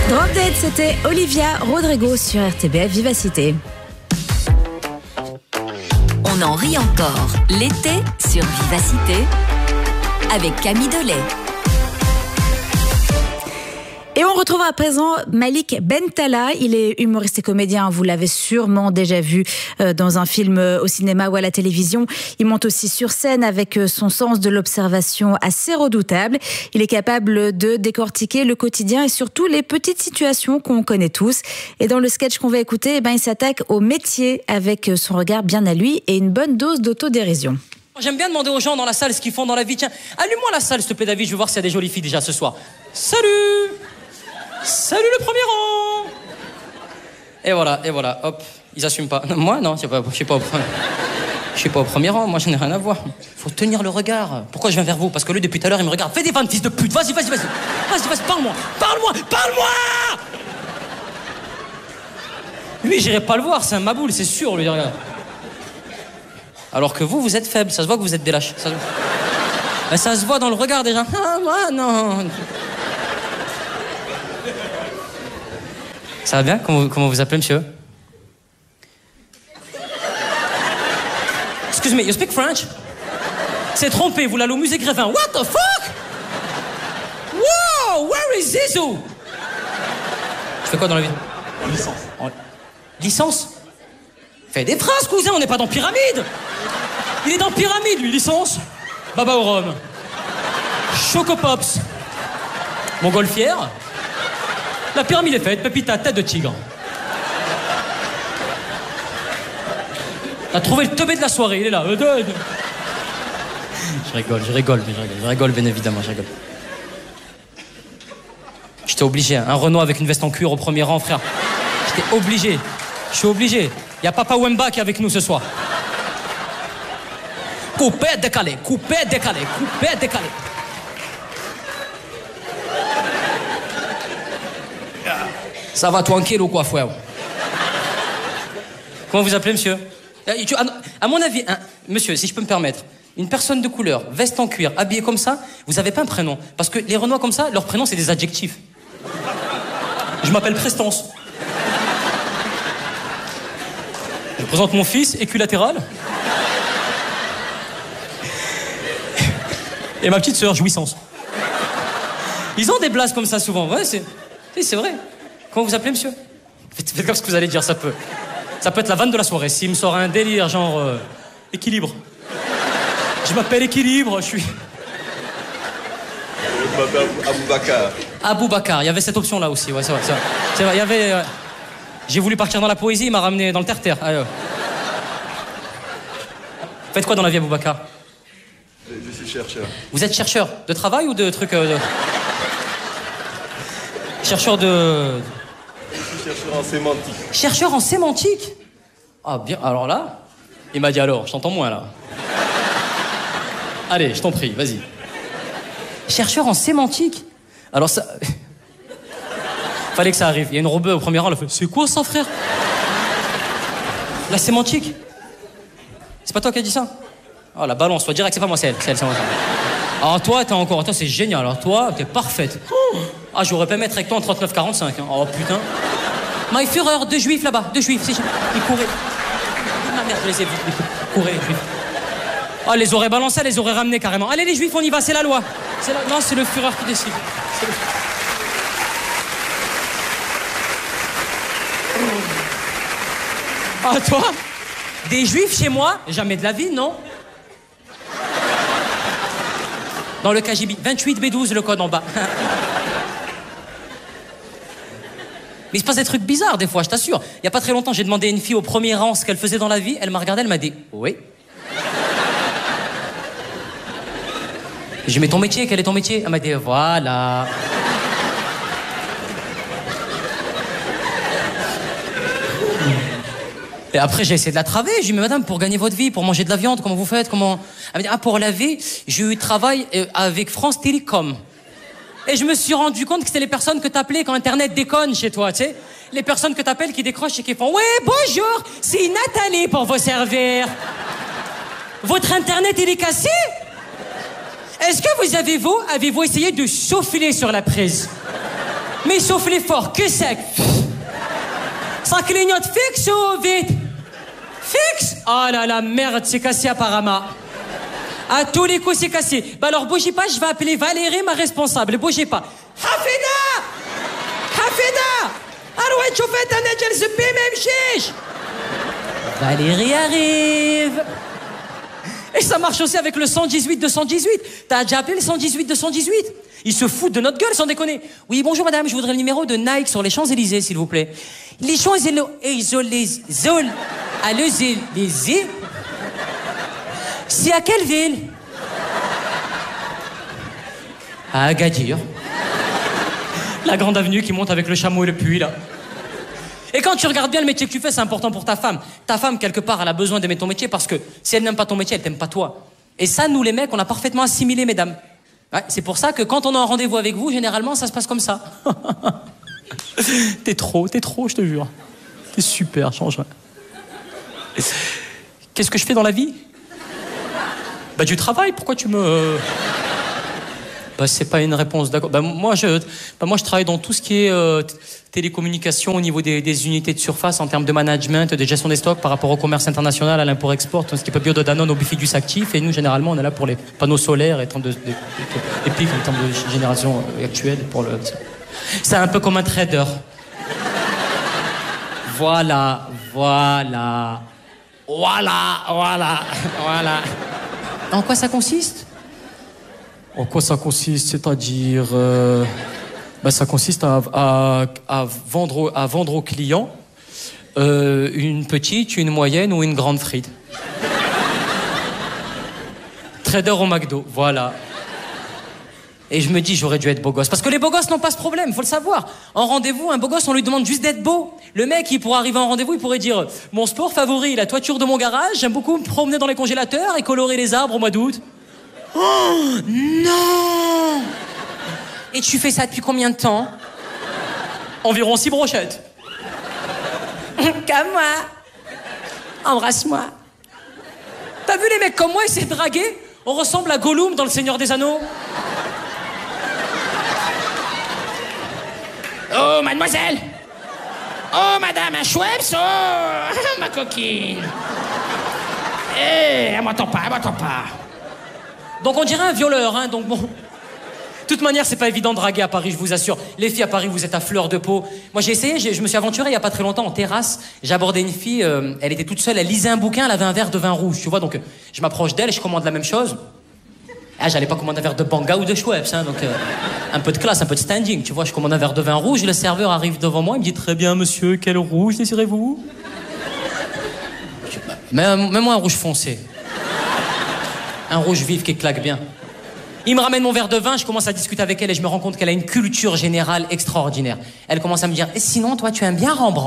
Drop Dead, c'était Olivia Rodrigo sur RTBF Vivacité. On en rit encore l'été sur Vivacité avec Camille Delay. Et on retrouve à présent Malik Bentala. Il est humoriste et comédien. Vous l'avez sûrement déjà vu dans un film au cinéma ou à la télévision. Il monte aussi sur scène avec son sens de l'observation assez redoutable. Il est capable de décortiquer le quotidien et surtout les petites situations qu'on connaît tous. Et dans le sketch qu'on va écouter, il s'attaque au métier avec son regard bien à lui et une bonne dose d'autodérision. J'aime bien demander aux gens dans la salle ce qu'ils font dans la vie. Tiens, allume-moi la salle, s'il te plaît, David. Je veux voir s'il y a des jolies filles déjà ce soir. Salut! Salut le premier rang! Et voilà, hop, ils assument pas. Moi, non, je suis pas au premier rang, moi je n'ai rien à voir. Faut tenir le regard. Pourquoi je viens vers vous? Parce que lui, depuis tout à l'heure, il me regarde. Fais des vannes, fils de pute, vas-y, parle-moi! Lui, j'irai pas le voir, c'est un maboule, c'est sûr, lui, regarde. Alors que vous êtes faible, ça se voit que vous êtes des lâches. Ça se voit dans le regard déjà. Ah, moi, non. Ça va bien? Comment vous appelez, monsieur? Excuse me, you speak French? C'est trompé, vous l'allez au musée Grévin. What the fuck? Wow, where is Zizou? Tu fais quoi dans la vie? Licence. Licence? Fais des phrases, cousin, on n'est pas dans Pyramide. Il est dans Pyramide, lui, licence. Baba au rhum. Choco Pops. Montgolfière. La pyramide est faite, Pépita, tête de tigre. T'as trouvé le teubé de la soirée, il est là. Je rigole, bien évidemment, je rigole. J'étais obligé, hein. Un Renault avec une veste en cuir au premier rang, frère. J'étais obligé. Je suis obligé. Il y a Papa Wemba qui est avec nous ce soir. Coupé, décalé. Ça va tranquille ou quoi, frère? Comment vous appelez, monsieur? À mon avis, monsieur, si je peux me permettre, une personne de couleur, veste en cuir, habillée comme ça, vous n'avez pas un prénom. Parce que les Renois comme ça, leur prénom, c'est des adjectifs. Je m'appelle Prestance. Je présente mon fils, équilatéral. Et ma petite sœur, Jouissance. Ils ont des blagues comme ça souvent. Ouais, c'est vrai. Comment vous appelez, monsieur? Faites comme ce que vous allez dire, ça peut être la vanne de la soirée. S'il me sort un délire, genre... équilibre. Je m'appelle Équilibre, je suis... Je m'appelle Aboubacar. Aboubacar, il y avait cette option-là aussi, ouais, c'est vrai. Il y avait... J'ai voulu partir dans la poésie, il m'a ramené dans le terre-terre. Faites quoi dans la vie, Aboubacar? Je suis chercheur. Vous êtes chercheur de travail ou de trucs... Chercheur de... Je suis chercheur en sémantique. Chercheur en sémantique? Ah bien, alors là, il m'a dit alors, je t'entends moins là. Allez, je t'en prie, vas-y. Chercheur en sémantique? Alors ça... Fallait que ça arrive. Il y a une robeux au premier rang, elle a fait, c'est quoi ça, frère? La sémantique? C'est pas toi qui as dit ça? Oh, la balance, toi, direct, c'est pas moi, c'est elle. Alors toi, toi, c'est génial, alors toi, t'es parfaite. Ah, j'aurais pas mettre avec toi en 39-45, hein. Oh, putain. My Führer, deux juifs là-bas, c'est... Ils couraient. Ah, merde, je les ai vus, ils couraient, les juifs. Ah, les aurait balancés, les aurait ramenés carrément. Allez, les juifs, on y va, c'est la loi. Non, c'est le Führer qui décide. Ah, toi? Des juifs chez moi? Jamais de la vie, non? Dans le KGB, 28B12, le code en bas. Mais il se passe des trucs bizarres des fois, je t'assure. Il y a pas très longtemps, j'ai demandé à une fille au premier rang ce qu'elle faisait dans la vie. Elle m'a regardé, elle m'a dit « Oui ». J'ai dit « Mais ton métier, quel est ton métier ?» Elle m'a dit « Voilà ». Et après, j'ai essayé de la traver. J'ai dit, mais madame, pour gagner votre vie, pour manger de la viande, comment vous faites? Comment... Elle m'a dit, pour la vie, j'ai eu travail avec France Télécom. Et je me suis rendu compte que c'était les personnes que t'appelais quand Internet déconne chez toi, tu sais. Les personnes que t'appelles qui décrochent et qui font, ouais, bonjour, c'est Nathalie pour vous servir. Votre Internet, il est cassé? Est-ce que avez-vous essayé de souffler sur la prise? Mais soufflez fort, que sec. Ça clignote fixe ou vite? Fixe? Oh là là, merde, c'est cassé apparemment. À tous les coups, c'est cassé. Bah alors, bougez pas, je vais appeler Valérie, ma responsable. Bougez pas. Hafida! Hafida! Arouet, chauffette, un agel, ce même chiche! Valérie arrive. Et ça marche aussi avec le 118-218. T'as déjà appelé le 118-218? Ils se foutent de notre gueule, sans déconner. Oui, bonjour madame, je voudrais le numéro de Nike sur les Champs-Élysées, s'il vous plaît. Les Champs-Élysées... C'est à quelle ville? À Agadir. La grande avenue qui monte avec le chameau et le puits, là. Et quand tu regardes bien le métier que tu fais, c'est important pour ta femme. Ta femme, quelque part, elle a besoin d'aimer ton métier parce que si elle n'aime pas ton métier, elle t'aime pas toi. Et ça, nous les mecs, on a parfaitement assimilé, mesdames. Ouais, c'est pour ça que quand on a un rendez-vous avec vous, généralement, ça se passe comme ça. T'es trop, je te jure. T'es super, change. Qu'est-ce que je fais dans la vie? Bah, du travail, pourquoi tu me... Bah, c'est pas une réponse, d'accord. Bah, moi, je travaille dans tout ce qui est télécommunication au niveau des unités de surface en termes de management, de gestion des stocks par rapport au commerce international, à l'import-export, tout ce qui peut bio de Danone au bifidus actif. Et nous, généralement, on est là pour les panneaux solaires et pics en termes de génération actuelle. C'est un peu comme un trader. Voilà. En quoi ça consiste? En quoi ça consiste? C'est-à-dire... ça consiste à vendre aux clients une petite, une moyenne ou une grande frite. Trader au McDo, voilà. Et je me dis, j'aurais dû être beau gosse. Parce que les beaux gosses n'ont pas ce problème, faut le savoir. En rendez-vous, un beau gosse, on lui demande juste d'être beau. Le mec, il pourrait arriver en rendez-vous, il pourrait dire « Mon sport favori, la toiture de mon garage, j'aime beaucoup me promener dans les congélateurs et colorer les arbres au mois d'août. » Oh non! Et tu fais ça depuis combien de temps? Environ 6 brochettes. Comme moi. Embrasse-moi. T'as vu les mecs comme moi essayer de draguer? On ressemble à Gollum dans Le Seigneur des Anneaux. Oh, mademoiselle! Oh, madame, un Schweppes! Oh, ma coquine! Eh, elle m'entend pas. Donc on dirait un violeur, hein, donc bon... De toute manière, c'est pas évident de draguer à Paris, je vous assure. Les filles à Paris, vous êtes à fleur de peau. Moi, j'ai essayé, je me suis aventuré il y a pas très longtemps en terrasse. J'ai abordé une fille, elle était toute seule, elle lisait un bouquin, elle avait un verre de vin rouge, tu vois. Donc, je m'approche d'elle, je commande la même chose. Ah, j'allais pas commander un verre de Banga ou de Schweppes, hein, donc un peu de classe, un peu de standing, tu vois. Je commande un verre de vin rouge, le serveur arrive devant moi, il me dit « Très bien, monsieur, quel rouge désirez-vous » Mets-moi un rouge foncé. Un rouge vif qui claque bien. Il me ramène mon verre de vin, je commence à discuter avec elle et je me rends compte qu'elle a une culture générale extraordinaire. Elle commence à me dire « Et sinon, toi, tu aimes bien Rembrandt ?»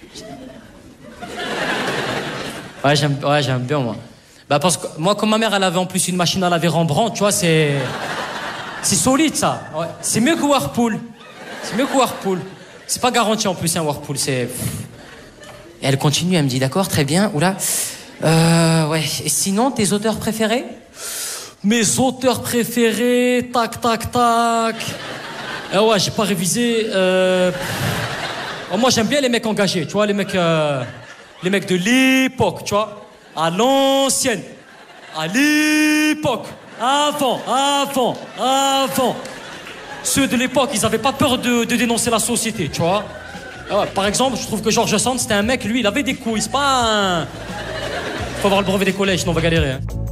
Ouais, j'aime bien, moi. Bah, parce que moi, comme ma mère, elle avait en plus une machine à laver Rembrandt, tu vois, c'est solide, ça. Ouais. C'est mieux que Whirlpool. C'est pas garanti, en plus, un Whirlpool, c'est... Et elle continue, elle me dit « D'accord, très bien, oula. Ouais, et sinon, tes auteurs préférés ?» Mes auteurs préférés, tac. Ouais, j'ai pas révisé. Moi, j'aime bien les mecs engagés, tu vois, les mecs de l'époque, tu vois, à l'ancienne, à l'époque, avant. Ceux de l'époque, ils avaient pas peur de dénoncer la société, tu vois. Ouais, par exemple, je trouve que Georges Sand, c'était un mec, lui, il avait des couilles, c'est pas un... Faut avoir le brevet des collèges, sinon on va galérer, hein.